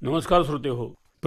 नमस्कार श्रोते हो.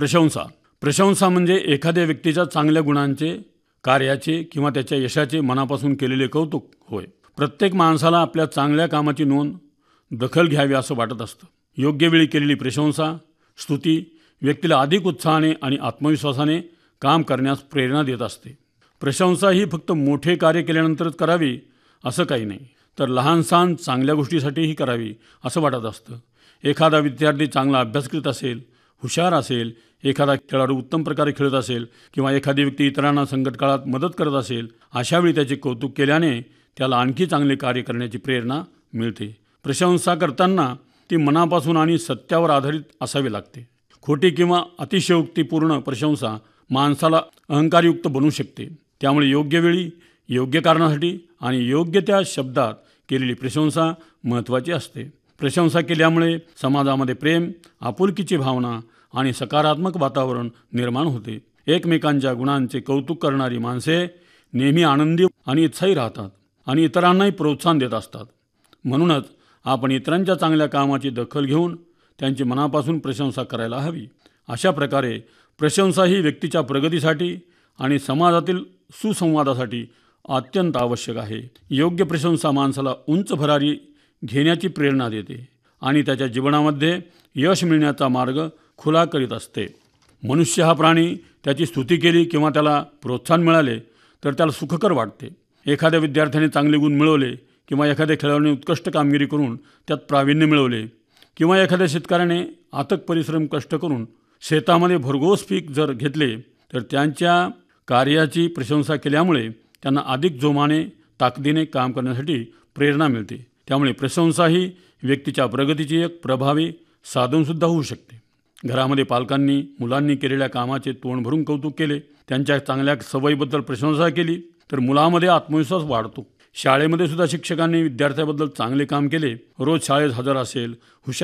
प्रशंसा म्हणजे एखाद्या व्यक्तीच्या चांगल्या गुणांचे, कार्याचे किंवा त्याच्या यशाचे मनापासून केलेले कौतुक होय. प्रत्येक माणसाला आपल्या चांगल्या कामाची नोंद, दखल घ्यावी असं वाटत असतं. योग्य वेळी केलेली प्रशंसा, स्तुती व्यक्तीला अधिक उत्साहाने आणि आत्मविश्वासाने काम करण्यास प्रेरणा देत असते. प्रशंसा ही फक्त मोठे कार्य केल्यानंतरच करावी असं काही नाही, तर लहान-सहान चांगल्या गोष्टीसाठीही करावी असं वाटत असतं. एखादा विद्यार्थी चांगला अभ्यास करीत असेल, हुशार असेल, एखादा खेळाडू उत्तम प्रकारे खेळत असेल किंवा एखादी व्यक्ती इतरांना संकट काळात मदत करत असेल, अशावेळी त्याचे कौतुक केल्याने त्याला आणखी चांगले कार्य करण्याची प्रेरणा मिळते. प्रशंसा करताना ती मनापासून आणि सत्यावर आधारित असावी लागते. खोटी किंवा अतिशयोक्तीपूर्ण प्रशंसा माणसाला अहंकारयुक्त बनवू शकते. त्यामुळे योग्य वेळी, योग्य कारणासाठी आणि योग्य त्या शब्दात केलेली प्रशंसा महत्त्वाची असते. प्रशंसा केल्यामुळे समाजामध्ये प्रेम, आपुलकीची भावना आणि सकारात्मक वातावरण निर्माण होते. एकमेकांच्या गुणांचे कौतुक करणारी माणसे नेहमी आनंदी आणि उत्साही राहतात आणि इतरांनाही प्रोत्साहन देत असतात. म्हणूनच आपण इतरांच्या चांगल्या कामाची दखल घेऊन त्यांची मनापासून प्रशंसा करायला हवी. अशा प्रकारे प्रशंसा ही व्यक्तीच्या प्रगतीसाठी आणि समाजातील सुसंवादासाठी अत्यंत आवश्यक आहे. योग्य प्रशंसा माणसाला उंच भरारी घेण्याची प्रेरणा देते आणि त्याच्या जीवनामध्ये यश मिळण्याचा मार्ग खुला करीत असते. मनुष्य हा प्राणी त्याची स्तुती केली किंवा त्याला प्रोत्साहन मिळाले तर त्याला सुखकर वाटते. एखाद्या विद्यार्थ्याने चांगले गुण मिळवले किंवा एखाद्या खेळाडूने उत्कृष्ट कामगिरी करून त्यात प्रावीण्य मिळवले किंवा एखाद्या शेतकऱ्याने अथक परिश्रम कष्ट करून शेतामध्ये भरघोस पीक जर घेतले तर त्यांच्या कार्याची प्रशंसा केल्यामुळे त्यांना अधिक जोमाने, ताकदीने काम करण्यासाठी प्रेरणा मिळते. त्यामुळे प्रशंसा ही व्यक्तीच्या प्रगतीची एक प्रभावी साधनसुद्धा होऊ शकते. घरामध्ये पालकांनी मुलांनी केलेल्या कामाचे तोंड भरून कौतुक केले, त्यांच्या चांगल्या सवयीबद्दल प्रशंसा केली तर मुलामध्ये आत्मविश्वास वाढतो. शाळेमध्ये सुद्धा शिक्षकांनी विद्यार्थ्याबद्दल चांगले काम केले, रोज शाळेत हजर असेल, हुशार